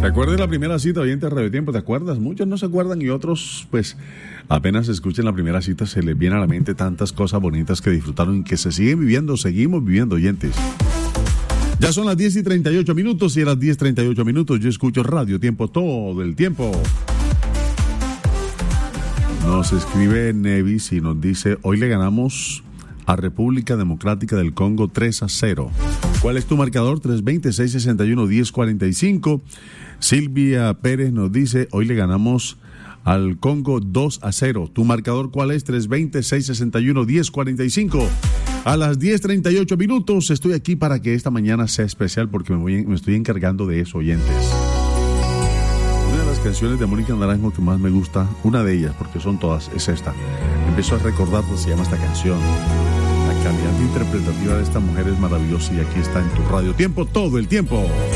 Recuerden la primera cita, oyente de Radio Tiempo, ¿te acuerdas? Muchos no se acuerdan y otros, pues, apenas escuchen la primera cita se les viene a la mente tantas cosas bonitas que disfrutaron y que se siguen viviendo, seguimos viviendo, oyentes. Ya son las 10:38 y a las 10:38 yo escucho Radio Tiempo todo el tiempo. Nos escribe Nevis y nos dice, hoy le ganamos a República Democrática del Congo 3-0. ¿Cuál es tu marcador? 320-661-1045. Silvia Pérez nos dice, hoy le ganamos al Congo 2-0. ¿Tu marcador cuál es? 320-661-1045. A las 10:38 estoy aquí para que esta mañana sea especial porque me estoy encargando de eso, oyentes. Una de las canciones de Mónica Naranjo que más me gusta, una de ellas, porque son todas, es esta. Empiezo a recordar cómo se llama esta canción. La calidad interpretativa de esta mujer es maravillosa y aquí está en tu Radio Tiempo todo el tiempo.